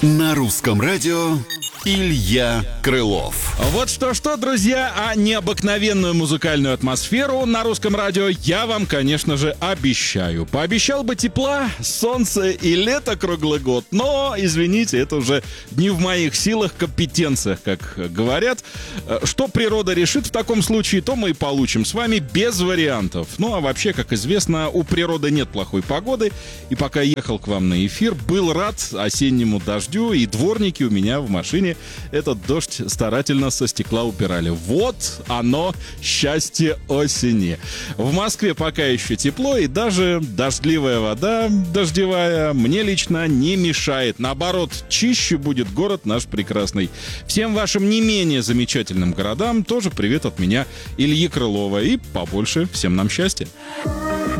На русском радио Илья Крылов. Вот что-что, друзья, а необыкновенную музыкальную атмосферу на русском радио я вам, конечно же, обещаю. Пообещал бы тепла, солнце и лето круглый год, но, извините, это уже не в моих силах, компетенциях, как говорят. Что природа решит в таком случае, то мы и получим с вами без вариантов. Ну, а вообще, как известно, у природы нет плохой погоды, и пока ехал к вам на эфир, был рад осеннему дождю, и дворники у меня в машине этот дождь старательно со стекла убирали. Вот оно, счастье осени. В Москве пока еще тепло, и даже дождливая вода, дождевая, мне лично не мешает. Наоборот, чище будет город наш прекрасный. Всем вашим не менее замечательным городам тоже привет от меня, Ильи Крылова. И побольше всем нам счастья.